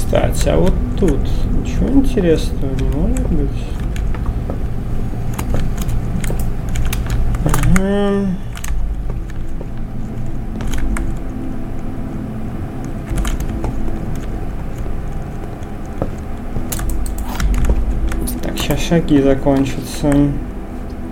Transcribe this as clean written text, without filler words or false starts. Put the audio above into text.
Кстати, а вот тут ничего интересного не может быть? Ага. Так, сейчас шаги закончатся.